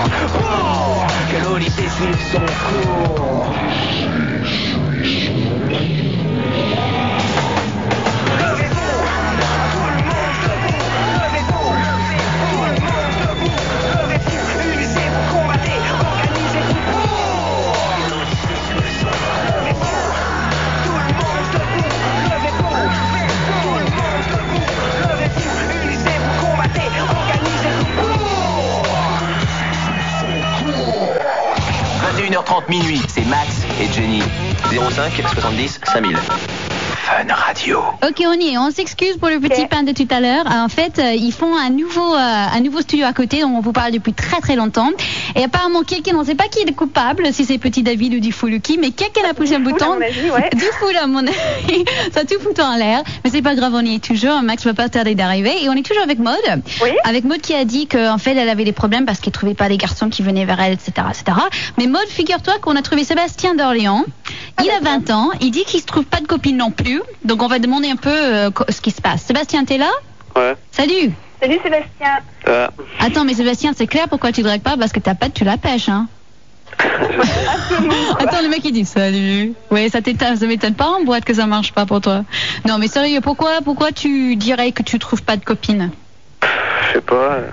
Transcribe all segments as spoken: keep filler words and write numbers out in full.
Oh, que l'Odyssée suive son cours. vingt et une heures trente minuit, c'est Max et Jenny. zéro cinq soixante-dix cinq mille. Fun Radio. Ok, on y est. On s'excuse pour le petit Ok. pain de tout à l'heure. En fait, euh, ils font un nouveau, euh, un nouveau studio à côté dont on vous parle depuis très très longtemps. Et apparemment, quelqu'un, on ne sait pas qui est le coupable, si c'est Petit David ou du fou Lucky, mais quelqu'un a poussé un fou, bouton. à mon avis, ouais. Du fou, là, à mon avis. Ça tout fout en l'air. Mais c'est pas grave, on y est toujours. Max va pas tarder d'arriver. Et on est toujours avec Maud. Oui. Avec Maud qui a dit qu'en fait, elle avait des problèmes parce qu'elle trouvait pas des garçons qui venaient vers elle, et cetera, et cetera. Mais Maud, figure-toi qu'on a trouvé Sébastien d'Orléans. Il a vingt ans. Il dit qu'il se trouve pas de copine non plus. Donc, on va demander un peu euh, co- ce qui se passe. Sébastien, t'es là? Ouais, Salut. Salut Sébastien. ça va. Attends, mais Sébastien, c'est clair pourquoi tu dragues pas? Parce que t'as pas de tu la pêches, hein? Attends, le mec il dit salut. Ouais, ça t'étonne, ça m'étonne pas en boîte que ça marche pas pour toi. Non, mais sérieux, pourquoi, pourquoi tu dirais que tu trouves pas de copine? Je sais pas. euh,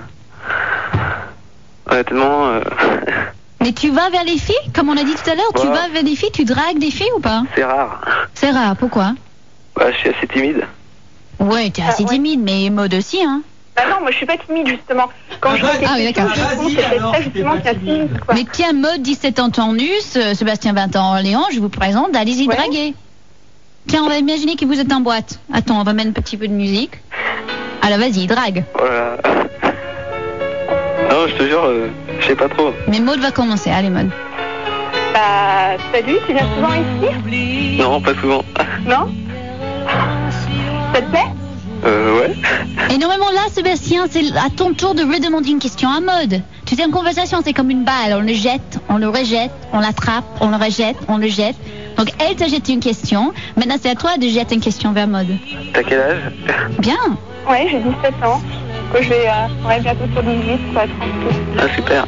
Honnêtement, euh, Mais tu vas vers les filles, comme on a dit tout à l'heure, tu Ouais. vas vers les filles, tu dragues des filles ou pas? c'est rare. C'est rare, pourquoi? Ouais, je suis assez timide. Ouais, t'es assez Ah, ouais. timide, mais Maud aussi, hein? Bah non, moi je suis pas timide justement. Quand je vois Ah oui, quelque d'accord. chose, je pense que c'est ça justement qui est timide, quoi. Mais tiens, Maud, dix-sept ans Tournus, euh, Sébastien vingt ans Orléans, je vous présente, allez-y Ouais. draguer. Tiens, on va imaginer que vous êtes en boîte. Attends, on va mettre un petit peu de musique. Alors vas-y, drague. Voilà. Non, je te jure, euh, je sais pas trop. Mais Maud va commencer, allez Maud. Bah salut, tu viens souvent ici? Non, pas souvent. Non? Ça te plaît? Euh, ouais. Et normalement là, Sébastien, c'est à ton tour de redemander une question à Maud. Tu sais, en conversation, c'est comme une balle. On le jette, on le rejette, on l'attrape, on le rejette, on le jette. Donc elle t'a jeté une question. Maintenant, c'est à toi de jeter une question vers Maud. T'as quel âge? Bien. Ouais, j'ai dix-sept ans. Quoi, je vais euh, ouais, bientôt sur dix-huit, quoi, tranquille. Ah, super.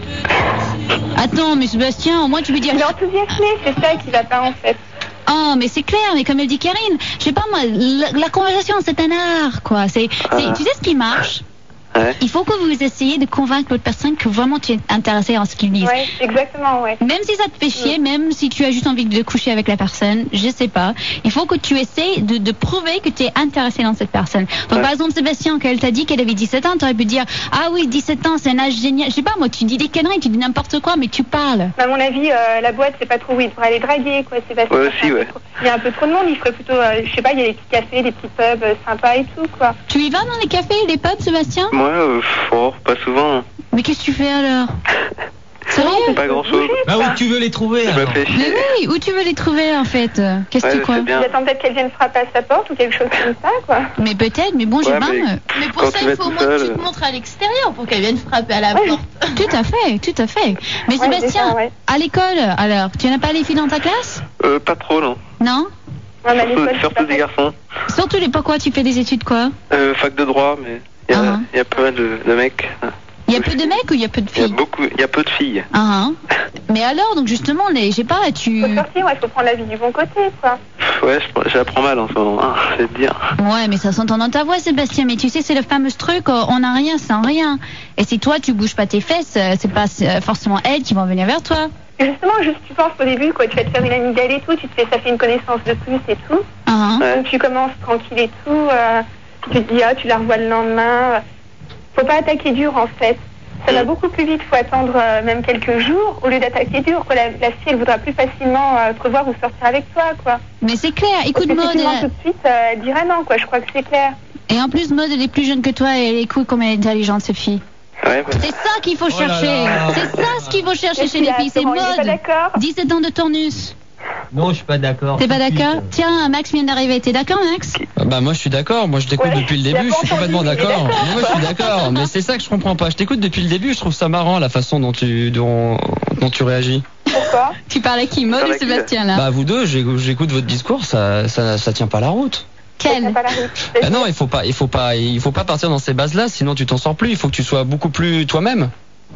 Attends, mais Sébastien, au moins tu peux dire... Il est enthousiasmé, c'est ça qui va pas en fait. Oh, mais c'est clair, mais comme elle dit Karine, je sais pas moi, la, la conversation c'est un art, quoi. C'est, c'est- Ah. tu sais ce qui marche? Ouais. Il faut que vous essayiez de convaincre l'autre personne que vraiment tu es intéressé en ce qu'ils disent. Ouais, exactement, ouais. Même si ça te fait chier, même si tu as juste envie de coucher avec la personne, je sais pas. Il faut que tu essaies de, de prouver que tu es intéressé dans cette personne. Donc Ouais. par exemple Sébastien, quand elle t'a dit qu'elle avait dix-sept ans, tu aurais pu dire ah oui dix-sept ans c'est un âge génial. Je sais pas moi, tu dis des conneries, tu dis n'importe quoi, mais tu parles. À mon avis, euh, la boîte, c'est pas trop où il devrait aller draguer, quoi. Sébastien. Ouais, aussi, ouais. Il y a un peu trop de monde, il ferait plutôt, euh, je sais pas, il y a des petits cafés, des petits pubs euh, sympas et tout, quoi. Tu y vas dans les cafés et les pubs, Sébastien? Moi, euh, oh, pas souvent. Mais qu'est-ce que tu fais alors? Sérieux? Pas grand chose. Bah où tu veux les trouver Je me alors? fais Mais chier. oui, où tu veux les trouver en fait? Qu'est-ce Ouais, que je quoi? sais bien. Il attend peut-être qu'elle vienne frapper à sa porte ou quelque chose comme ça, quoi. Mais peut-être, mais bon, j'ai Ouais, pas. mais me- Mais pour Quand ça, tu il vas faut au tout moins que seul, tu te euh. montres à l'extérieur pour qu'elle vienne frapper à la Ouais. porte. Tout à fait, tout à fait. Mais Ouais, Sébastien, déjà, ouais. à l'école, alors, tu n'as pas les filles dans ta classe? Euh, pas trop, non. Non? Ouais, mais à Surtout, l'école, c'est surtout pas des garçons. Surtout les pourquoi tu fais des études quoi? Euh, fac de droit, mais il y, a- Ah. il y a pas mal de, de mecs. Il y a peu de mecs ou il y a peu de Il y a filles? beaucoup, il y a peu de filles. Ah, hein. Mais alors, donc justement, les, je sais pas, tu. Faut sortir, ouais, faut prendre la vie du bon côté, quoi. Ouais, je, je la prends mal en ce moment, hein, je vais te dire. Ouais, mais ça s'entend dans ta voix, Sébastien. Mais tu sais, c'est le fameux truc, euh, on n'a rien sans rien. Et si toi, tu bouges pas tes fesses, euh, c'est pas euh, forcément elles qui vont venir vers toi. Et justement, juste tu penses au début, quoi, tu vas te faire une amie d'elle et tout, tu te fais, ça fait une connaissance de plus et tout. Ah, hein. Ouais. Donc tu commences tranquille et tout, euh, tu te dis, ah, tu la revois le lendemain. Faut pas attaquer dur, en fait. Ça va beaucoup plus vite, faut attendre euh, même quelques jours au lieu d'attaquer dur, quoi. La, la fille, elle voudra plus facilement euh, te revoir ou sortir avec toi, quoi. Mais c'est clair. Écoute, Parce que Maud. si tu mens elle- tout de suite, euh, elle dira non, quoi. Je crois que c'est clair. Et en plus, Maud, elle est plus jeune que toi et elle écoute comme elle est intelligente, cette fille. Ouais, bah, C'est ça qu'il faut Oh là chercher. là. C'est ça ce qu'il faut chercher Qu'est-ce chez les qu'il y a, filles. C'est Laurent, il est pas Maud. d'accord. dix-sept ans de tournus. Non, je suis pas d'accord. T'es pas Tout de d'accord? suite. Tiens, Max vient d'arriver. T'es d'accord, Max? Bah moi je suis d'accord, moi je t'écoute Ouais, depuis le il a début, pas je suis complètement entendu, il est d'accord. d'accord. Mais moi je suis d'accord, mais c'est ça que je comprends pas. Je t'écoute depuis le début, je trouve ça marrant la façon dont tu dont, dont tu réagis. Pourquoi? Tu parles à qui? Maud Parle ou à qui, Sébastien, là? Bah vous deux, j'écoute j'écoute votre discours, ça, ça ça tient pas la route. T'as Quel? pas la route. Ah non, il faut pas il faut pas il faut pas partir dans ces bases-là, sinon tu t'en sors plus. Il faut que tu sois beaucoup plus toi-même.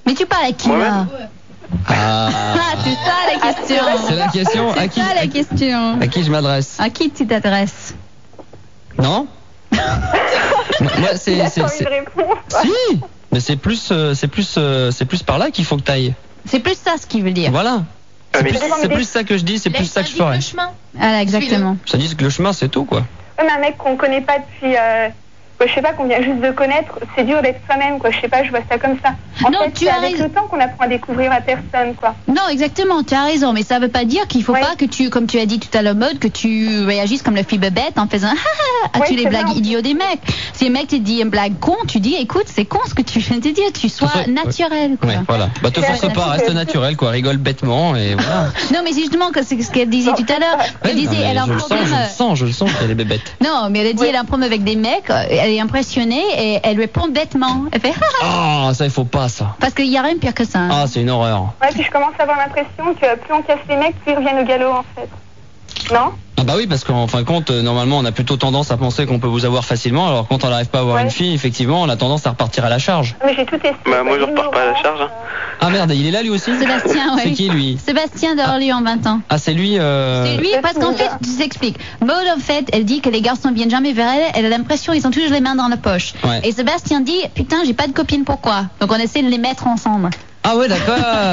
Mais tu parles à qui Moi-même. là? Ah, Ah, c'est ça la question. c'est la question. À C'est qui, ça la question. à qui je m'adresse? À qui tu t'adresses? Non? Moi, c'est, Il a c'est, pas envie c'est- de répondre. Si, mais c'est plus, euh, c'est plus, euh, c'est plus par là qu'il faut que t'ailles. C'est plus ça ce qu'il veut dire. Voilà. Ah, C'est mais- plus, c'est plus ça que je dis, c'est plus Laisse ça que je indique ferais. le chemin. Voilà, exactement. Je te dis que le chemin, c'est tout, quoi. Comme un mec qu'on connaît pas depuis, euh, ouais, je sais pas, qu'on vient juste de connaître, c'est dur d'être soi-même, quoi. Je sais pas, je vois ça comme ça. En Non, fait, tu c'est as avec raison. le temps qu'on apprend à découvrir la personne, quoi. Non, exactement, tu as raison, mais ça veut pas dire qu'il faut Ouais. pas que tu, comme tu as dit tout à l'heure, mode, que tu réagisses comme la fille bébête en faisant ah, à Ouais, toutes les c'est blagues vrai, en idiots des mecs. Si un mec te dit une blague con, tu dis écoute, c'est con ce que tu viens de te dire, tu sois Ouais. naturel, quoi. Ouais, voilà. Bah, te C'est force vrai, pas, c'est- reste naturel, quoi. Rigole bêtement et voilà. Non, mais c'est justement que c'est ce qu'elle disait tout à l'heure. Elle Ouais, disait, non, mais elle a un je le sens, problème. je le sens, je le sens qu'elle est bébête. Non, mais elle a dit, Oui. elle a un problème avec des mecs, euh, elle est impressionnée et elle répond bêtement. Elle fait ah, ah, Ah, ça, il faut pas, ça. parce qu'il y a rien de pire que ça. hein. Ah, c'est une horreur. Ouais, puis je commence à avoir l'impression que plus on casse les mecs, plus ils reviennent au galop, en fait. Non? Ah bah oui, parce qu'en fin de compte, euh, normalement, on a plutôt tendance à penser qu'on peut vous avoir facilement, alors quand on n'arrive pas à avoir Ouais. une fille, effectivement, on a tendance à repartir à la charge. Mais j'ai tout essayé. Bah, moi, quoi. je repars pas à la charge, hein. Ah merde, il est là lui aussi Sébastien, ouais. C'est qui lui Sébastien d'Orléans, vingt ans. Ah, c'est lui euh... C'est lui, parce qu'en fait, je t'explique. Maud, en fait, elle dit que les garçons viennent jamais vers elle, elle a l'impression qu'ils ont toujours les mains dans la poche. Ouais. Et Sébastien dit, putain, j'ai pas de copine, pourquoi? Donc on essaie de les mettre ensemble. Ah ouais, d'accord.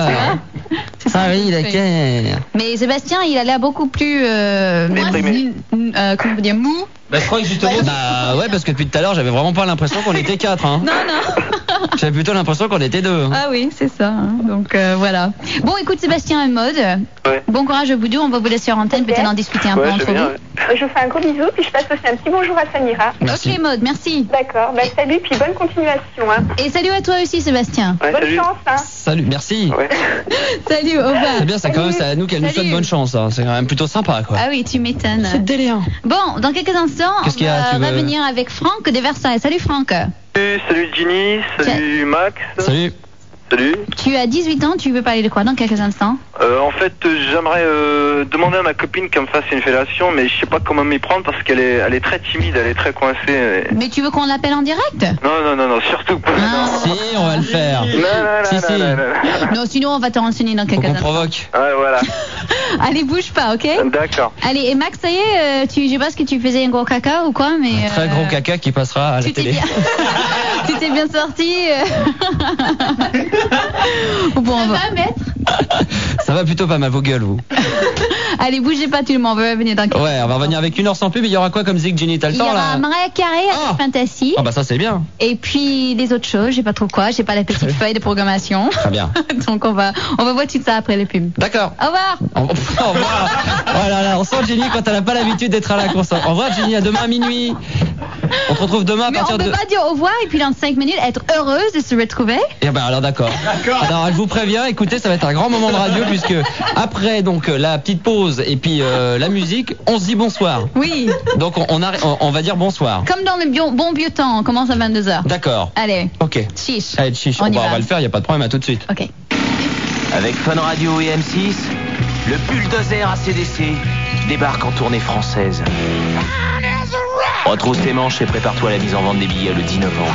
C'est ça Ah qu'il oui, fait. d'accord. Mais Sébastien, il a l'air beaucoup plus, euh, Déprimé. euh, comment on peut dire, mou. Bah, je crois que justement. Bah ouais, parce que depuis tout à l'heure, j'avais vraiment pas l'impression qu'on était quatre. Hein. Non, non. J'avais plutôt l'impression qu'on était deux. Ah oui, c'est ça. hein. Donc euh, voilà. Bon, écoute, Sébastien et Maud, Ouais. bon courage à vous deux. On va vous laisser en antenne, Ok. peut-être en discuter un Ouais, peu je entre veux bien, vous. ouais. Je vous fais un gros bisou, puis je passe aussi un petit bonjour à Samira. Merci. Ok, Maud, merci. D'accord, bah salut, puis bonne continuation, hein. Et salut à toi aussi, Sébastien. Ouais, Bonne salut. chance, hein. Salut, merci. Ouais. Salut, au revoir. C'est bien, c'est quand même ça à nous qu'elle nous souhaite Salut. bonne chance. Hein. C'est quand même plutôt sympa, quoi. Ah oui, tu m'étonnes. C'est délire. Bon, dans quelques instants, on Qu'est-ce qu'il y a, va tu veux- revenir avec Franck de Versailles. Salut Franck. Salut, salut Ginny, salut Max. Salut. Salut. Tu as dix-huit ans, tu veux parler de quoi dans quelques instants? Euh, en fait, euh, j'aimerais euh, demander à ma copine qu'elle me fasse une fellation, mais je sais pas comment m'y prendre parce qu'elle est, elle est très timide, elle est très coincée. et- Mais tu veux qu'on l'appelle en direct? Non, non, non, non, surtout pas. Ah. Si, on va le faire. Non, non, non, Si, non, si. non, non, non. Non, sinon on va te renseigner dans Faut quelques qu'on instants. provoque. Ouais, voilà. Allez, bouge pas, ok? D'accord. Allez, et Max, ça y est, euh, tu, je sais pas ce que tu faisais un gros caca ou quoi, mais. Un très euh, gros caca qui passera à la Tu t'es télé. bien, tu t'es bien sorti. euh. Bon, on va. Ça va plutôt pas mal, vos gueules, vous. Allez, bougez pas tout le monde, on va revenir dans quelques Ouais, on va revenir avec une heure sans pub. Il y aura quoi comme Zig, Ginny? T'as le Il y temps, aura là? Mariah Carey avec Ah. Fantasy. Ah bah ça, c'est bien. Et puis les autres choses, j'ai pas trop quoi, j'ai pas la petite feuille de programmation. Très bien. Donc on va on va voir tout ça après les pubs. D'accord. Au revoir. Au au revoir. Oh là là, on sent Ginny quand elle n'a pas l'habitude d'être à la console. Au revoir Ginny, à demain à minuit. On te retrouve demain à Mais on partir peut de... pas dire au revoir et puis dans cinq minutes être heureuse de se retrouver. Eh ben alors d'accord. Alors elle vous prévient, écoutez, ça va être un grand moment de radio puisque après donc la petite pause et puis euh, la musique, on se dit bonsoir. Oui. Donc on, on, arrête- on, on va dire bonsoir. Comme dans le bio- bon vieux temps, on commence à vingt-deux heures. D'accord. Allez, Ok. chiche. Allez, chiche, On on, y va, va. on va le faire, il n'y a pas de problème, à tout de suite. Ok. Avec Fun Radio et M six, le bulldozer A C D C débarque en tournée française. Retrousse tes manches et prépare-toi à la mise en vente des billets le dix novembre.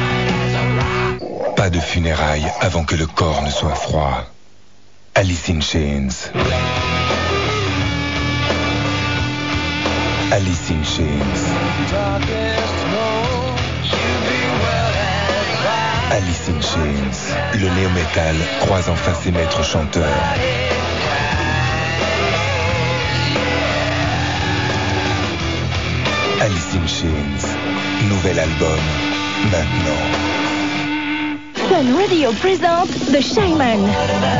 Pas de funérailles avant que le corps ne soit froid. Alice in Chains. Alice in Chains. Alice in Chains. Le néo-metal croise enfin ses maîtres chanteurs. Alice in Chains. Nouvel album, maintenant. Fun Radio présente The Shaman.